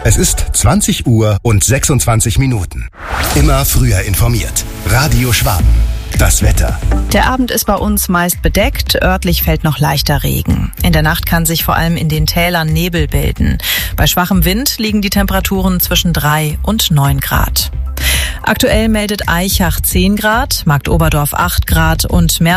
Es ist 20 Uhr und 26 Minuten. Immer früher informiert. Radio Schwaben. Das Wetter. Der Abend ist bei uns meist bedeckt, örtlich fällt noch leichter Regen. In der Nacht kann sich vor allem in den Tälern Nebel bilden. Bei schwachem Wind liegen die Temperaturen zwischen 3 und 9 Grad. Aktuell meldet Aichach 10 Grad, Marktoberdorf 8 Grad und